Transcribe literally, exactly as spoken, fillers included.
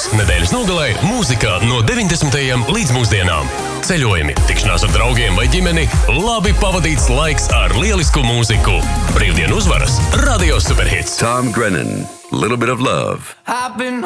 Radios. Nedēļas nogalē mūzika no deviņdesmitajiem līdz mūsdienām. Ceļojumi, tikšanās ar draugiem vai ģimeni, labi pavadīts laiks ar lielisku mūziku. Brīvdienu uzvaras Radio Superhits. Tom Grennan, Little Bit of Love.